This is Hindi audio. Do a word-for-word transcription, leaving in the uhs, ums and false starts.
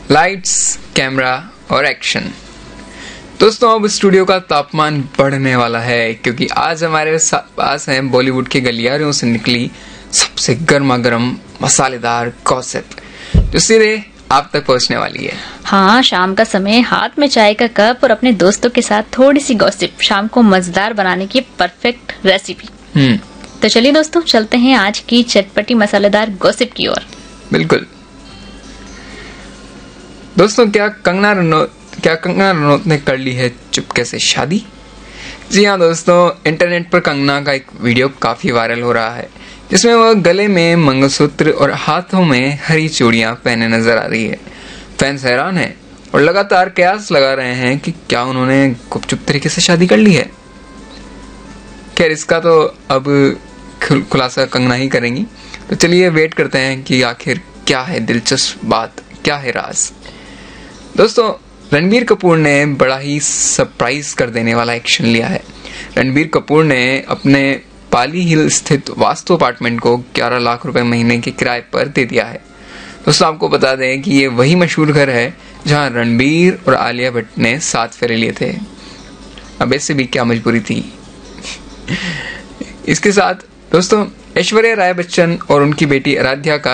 लाइट्स, कैमरा और एक्शन। दोस्तों अब स्टूडियो का तापमान बढ़ने वाला है क्योंकि आज हमारे पास है बॉलीवुड के गलियारों से निकली सबसे गर्मा गर्म मसालेदार गॉसिप जो सीधे आप तक पहुंचने वाली है। हाँ, शाम का समय, हाथ में चाय का कप और अपने दोस्तों के साथ थोड़ी सी गॉसिप, शाम को मजेदार बनाने की परफेक्ट रेसिपी। हम्म तो चलिए दोस्तों, चलते हैं आज की चटपटी मसालेदार गॉसिप की ओर। बिल्कुल दोस्तों, क्या कंगना रनौत क्या कंगना रनौत ने कर ली है चुपके से शादी? जी हाँ दोस्तों, इंटरनेट पर कंगना का एक वीडियो काफी वायरल हो रहा है जिसमें वह गले में मंगलसूत्र और हाथों में हरी चूड़ियां पहने नजर आ रही है। फैंस हैरान हैं और लगातार कयास लगा रहे हैं कि क्या उन्होंने गुपचुप तरीके से शादी कर ली है। खैर, इसका तो अब खुलासा कंगना ही करेंगी, तो चलिए वेट करते हैं कि आखिर क्या है दिलचस्प बात, क्या है राज। दोस्तों, रणबीर कपूर ने बड़ा ही सरप्राइज कर देने वाला एक्शन लिया है। रणबीर कपूर ने अपने पाली हिल स्थित वास्तु अपार्टमेंट को ग्यारह लाख रुपए महीने के किराए पर दे दिया है। दोस्तों, आपको बता दें कि ये वही मशहूर घर है जहां रणबीर और आलिया भट्ट ने सात फेरे लिए थे। अब ऐसे भी क्या मजबूरी थी। इसके साथ दोस्तों, ऐश्वर्या राय बच्चन और उनकी बेटी आराध्या का